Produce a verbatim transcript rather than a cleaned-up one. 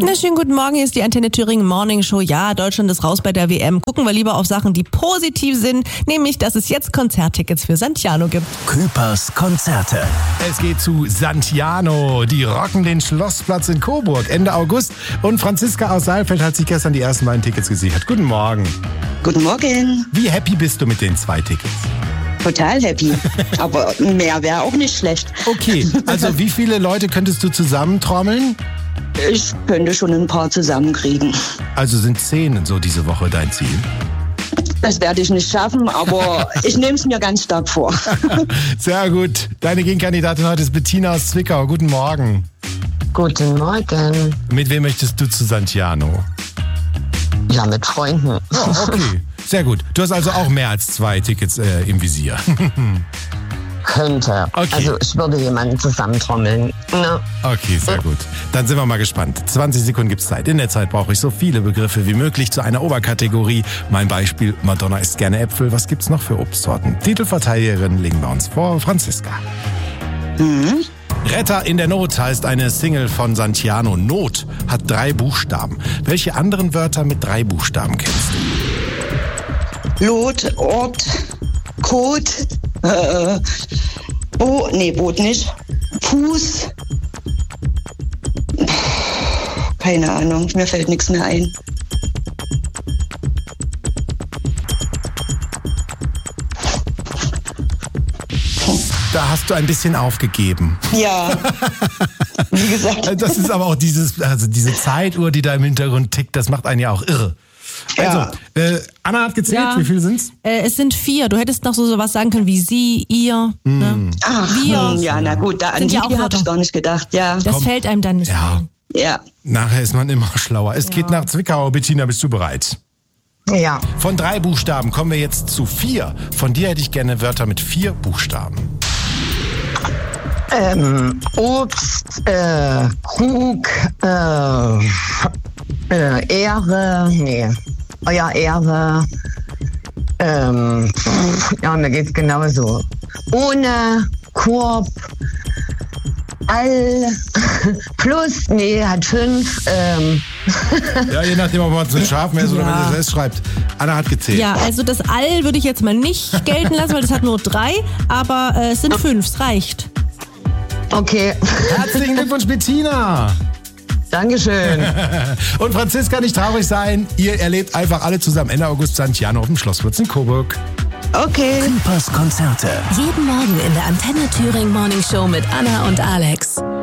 Na, schönen guten Morgen, hier ist die Antenne Thüringen Morning Show. Ja, Deutschland ist raus bei der W M. Gucken wir lieber auf Sachen, die positiv sind, nämlich, dass es jetzt Konzerttickets für Santiano gibt. Küpers Konzerte. Es geht zu Santiano. Die rocken den Schlossplatz in Coburg Ende August. Und Franziska aus Saalfeld hat sich gestern die ersten beiden Tickets gesichert. Guten Morgen. Guten Morgen. Wie happy bist du mit den zwei Tickets? Total happy. Aber mehr wäre auch nicht schlecht. Okay, also wie viele Leute könntest du zusammentrommeln? Ich könnte schon ein paar zusammenkriegen. Also sind zehn so diese Woche dein Ziel? Das werde ich nicht schaffen, aber ich nehme es mir ganz stark vor. Sehr gut. Deine Gegenkandidatin heute ist Bettina aus Zwickau. Guten Morgen. Guten Morgen. Mit wem möchtest du zu Santiano? Ja, mit Freunden. Oh, okay. Sehr gut. Du hast also auch mehr als zwei Tickets äh, im Visier. Könnte. Okay. Also ich würde jemanden zusammentrommeln. Ne? Okay, sehr gut. Dann sind wir mal gespannt. zwanzig Sekunden gibt's Zeit. In der Zeit brauche ich so viele Begriffe wie möglich zu einer Oberkategorie. Mein Beispiel, Madonna isst gerne Äpfel. Was gibt's noch für Obstsorten? Titelverteidigerin legen wir uns vor. Franziska. Mhm. Retter in der Not heißt eine Single von Santiano. Not hat drei Buchstaben. Welche anderen Wörter mit drei Buchstaben kennst du? Lot, Ort, Code, äh, Bo, nee, Boot nicht. Fuß. Keine Ahnung, mir fällt nichts mehr ein. Da hast du ein bisschen aufgegeben. Ja, wie gesagt. Das ist aber auch dieses, also diese Zeituhr, die da im Hintergrund tickt, das macht einen ja auch irre. Also, Ja. äh, Anna hat gezählt, Ja. wie viel sind's? Äh, es sind vier. Du hättest noch so sowas sagen können wie sie, ihr, ne? Ach, Wir. hm, ja, na gut, da an Sind die ja auch habe Wörter. ich gar nicht gedacht, ja. Das fällt einem dann nicht Ja, ein. Ja. nachher ist man immer schlauer. Es geht nach Zwickau. Bettina, bist du bereit? Ja. Von drei Buchstaben kommen wir jetzt zu vier. Von dir hätte ich gerne Wörter mit vier Buchstaben. Ähm, Obst, äh, Krug, äh, äh, Ehre, nee. Oh ja, Ehre. Ähm, pff, ja, mir geht's genauso. Ohne, Korb, All, plus, nee, hat fünf, ähm. Ja, je nachdem, ob man es mit Scharfen ist oder Ja. wenn ihr es schreibt. Anna hat gezählt. Ja, also das All würde ich jetzt mal nicht gelten lassen, weil das hat nur drei, aber äh, es sind fünf, es reicht. Okay, Herzlichen Glückwunsch, Bettina. Dankeschön. Und Franziska, nicht traurig sein. Ihr erlebt einfach alle zusammen Ende August Santiano auf dem Schlossplatz in Coburg. Okay. Küpers Konzerte. Jeden Morgen in der Antenne Thüringen Morning Show mit Anna und Alex.